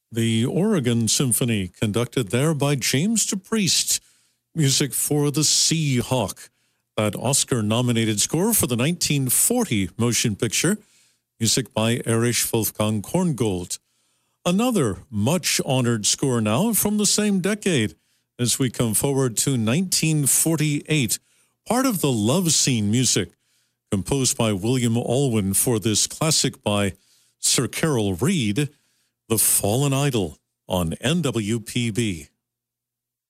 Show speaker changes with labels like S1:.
S1: The Oregon Symphony, conducted there by James DePriest. Music for The Sea Hawk, that Oscar-nominated score for the 1940 motion picture. Music by Erich Wolfgang Korngold. Another much-honored score now from the same decade as we come forward to 1948, part of the love scene music composed by William Alwyn for this classic by Sir Carol Reed, The Fallen Idol on NWPB.